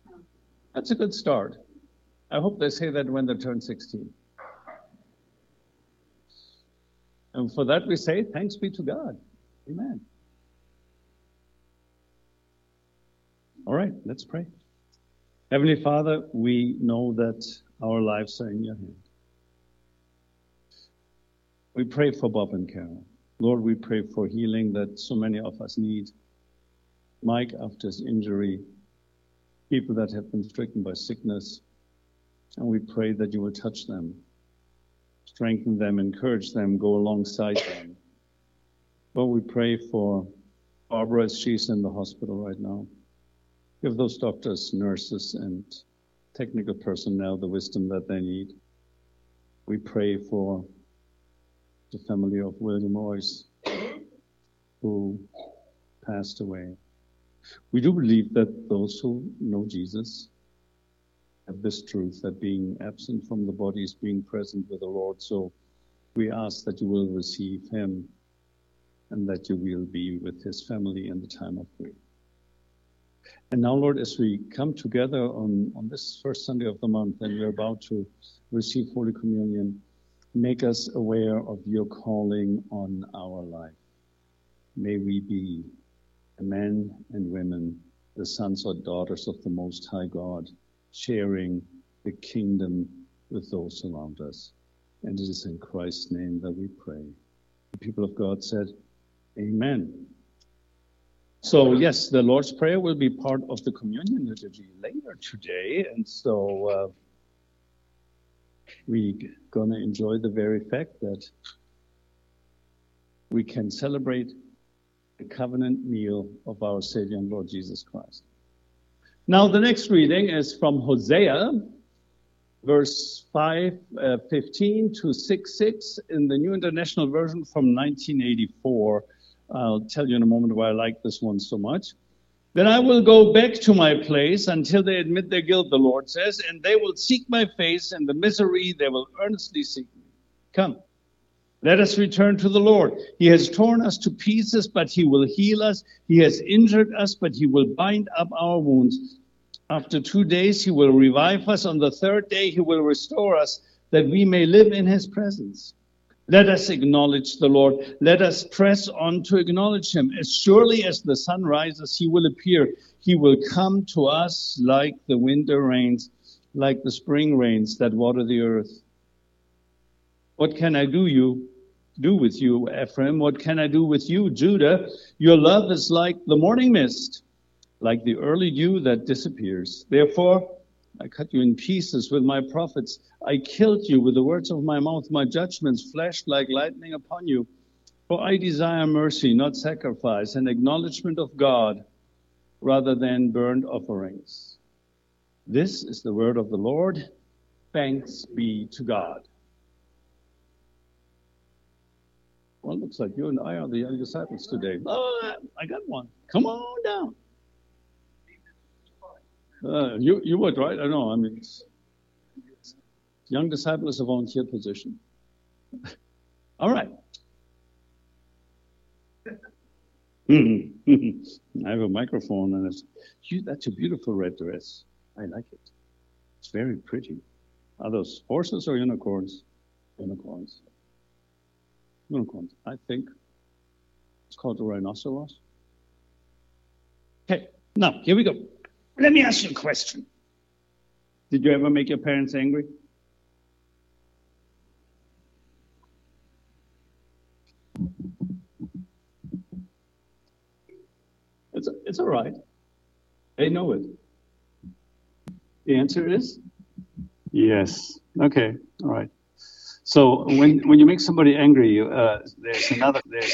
That's a good start. I hope they say that when they turn 16. And for that we say, thanks be to God. Amen. All right, let's pray. Heavenly Father, we know that our lives are in your hand. We pray for Bob and Carol. Lord, we pray for healing that so many of us need. Mike, after his injury, people that have been stricken by sickness, and we pray that you will touch them, strengthen them, encourage them, go alongside them. Lord, we pray for Barbara as she's in the hospital right now. Give those doctors, nurses, and technical personnel the wisdom that they need. We pray for the family of William Royce, who passed away. We do believe that those who know Jesus have this truth, that being absent from the body is being present with the Lord. So we ask that you will receive him and that you will be with his family in the time of grief. And now, Lord, as we come together on this first Sunday of the month and we're about to receive Holy Communion, make us aware of your calling on our life. May we be men and women, the sons or daughters of the Most High God, sharing the kingdom with those around us. And it is in Christ's name that we pray. The people of God said, Amen. So yes, the Lord's Prayer will be part of the communion liturgy later today. And so we're going to enjoy the very fact that we can celebrate the covenant meal of our Savior and Lord Jesus Christ. Now, the next reading is from Hosea, verse 5:15 to 6:6 in the New International Version from 1984. I'll tell you in a moment why I like this one so much. Then I will go back to my place until they admit their guilt, the Lord says, and they will seek my face, and the misery they will earnestly seek me. Come, let us return to the Lord. He has torn us to pieces, but he will heal us. He has injured us, but he will bind up our wounds. After 2 days, he will revive us. On the third day, he will restore us, that we may live in his presence. Let us acknowledge the Lord. Let us press on to acknowledge him. As surely as the sun rises, he will appear. He will come to us like the winter rains, like the spring rains that water the earth. What can I do with you, Ephraim? What can I do with you, Judah? Your love is like the morning mist, like the early dew that disappears. Therefore, I cut you in pieces with my prophets. I killed you with the words of my mouth. My judgments flashed like lightning upon you. For I desire mercy, not sacrifice, and acknowledgement of God, rather than burnt offerings. This is the word of the Lord. Thanks be to God. Well, it looks like you and I are the young disciples today. Oh, I got one. Come on down. You would, right? I know. I mean, young disciple is a volunteer position. All right. I have a microphone, and that's a beautiful red dress. I like it. It's very pretty. Are those horses or unicorns? Unicorns. Unicorns. I think it's called a rhinoceros. Okay. Now, here we go. Let me ask you a question. Did you ever make your parents angry? It's all right. They know it. The answer is? Yes. Okay. All right. So when you make somebody angry, there's